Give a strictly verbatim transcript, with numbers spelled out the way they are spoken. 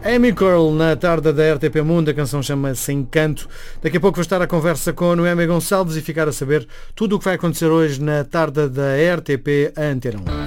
Amy Curl na tarde da R T P Mundo, a canção chama-se Encanto. Daqui a pouco vou estar a conversa com a Noémia Gonçalves e ficar a saber tudo o que vai acontecer hoje na tarde da R T P Antena um.